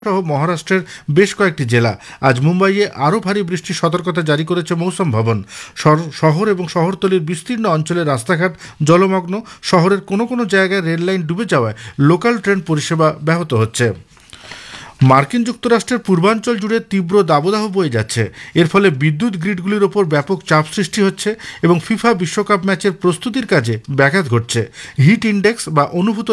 সহ মহারাষ্ট্রের বেশ কয়েকটি জেলা। আজ মুম্বাইয়ে আরও ভারী বৃষ্টির সতর্কতা জারি করেছে মৌসুম ভবন। শহর এবং শহরতলির বিস্তীর্ণ অঞ্চলে রাস্তাঘাট জলমগ্ন, শহরের কোনো কোনো জায়গায় রেললাইন ডুবে যাওয়ায় লোকাল ট্রেন পরিষেবা ব্যাহত হচ্ছে। মার্কিন যুক্তরাষ্ট্রের পূর্বাঞ্চল জুড়ে তীব্র দাবদাহ বয়ে যাচ্ছে। এর ফলে বিদ্যুৎ গ্রিডগুলির ওপর ব্যাপক চাপ সৃষ্টি হচ্ছে এবং ফিফা বিশ্বকাপ ম্যাচের প্রস্তুতির কাজে ব্যাঘাত ঘটছে। হিট ইন্ডেক্স বা অনুভূত